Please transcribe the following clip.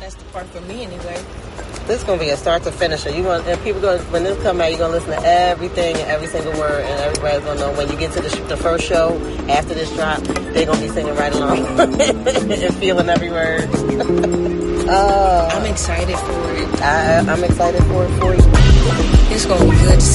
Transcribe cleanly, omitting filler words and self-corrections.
That's the part for me anyway. This is gonna be a start to finisher. When this come out, you're gonna listen to everything and every single word, and everybody's gonna know when you get to the first show after this drop, they're gonna be singing right along and feeling every word. I'm excited for it. I'm excited for it for you. It's gonna be good to